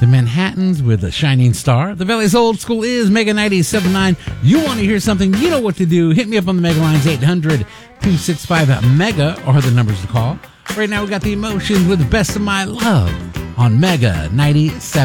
The Manhattans with a Shining Star. The Valley's Old School is Mega 97.9. You want to hear something, you know what to do. Hit me up on the Mega Lines, 800-265-MEGA, or the numbers to call. Right now we got the Emotions with Best of My Love on Mega 97.